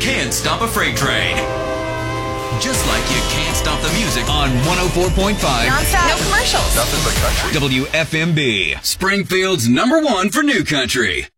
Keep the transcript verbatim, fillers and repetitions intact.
can't stop a freight train. Just like you can't stop the music on one oh four point five. Non-stop. No commercials. Nothing but country. W F M B, Springfield's number one for new country.